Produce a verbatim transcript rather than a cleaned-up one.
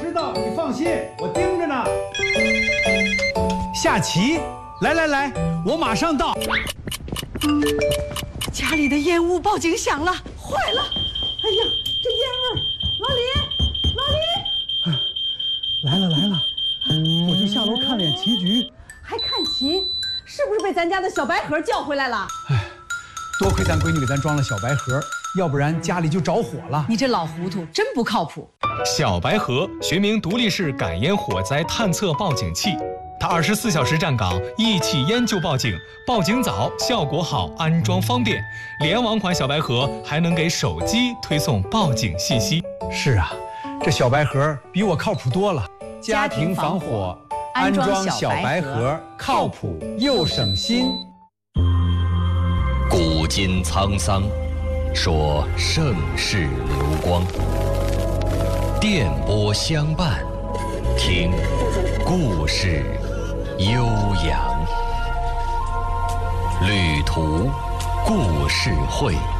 知道，你放心，我盯着呢。 下棋，来来来，我马上到。 家里的烟雾报警响了，坏了！哎呀，这烟味儿！老李，老李，来了来了，我就下楼看了眼棋局。 还看棋？是不是被咱家的小白盒叫回来了？ 哎，多亏咱闺女给咱装了小白盒，要不然家里就着火了。 你这老糊涂，真不靠谱。 小白盒学名独立式感烟火灾探测报警器，它二十四小时站岗，一起烟就报警，报警早，效果好，安装方便。联网款小白盒还能给手机推送报警信息。 是啊，这小白盒比我靠谱多了。家庭防火，安装小白盒，靠谱又省心。 古今沧桑，说盛世流光。电波相伴，听故事悠扬。旅途故事会。